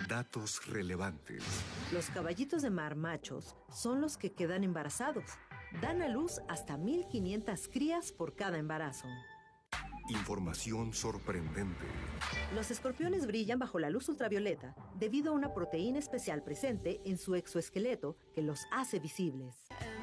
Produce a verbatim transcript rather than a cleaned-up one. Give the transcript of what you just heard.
Datos relevantes. Los caballitos de mar machos son los que quedan embarazados. Dan a luz hasta mil quinientas crías por cada embarazo. Información sorprendente. Los escorpiones brillan bajo la luz ultravioleta debido a una proteína especial presente en su exoesqueleto que los hace visibles.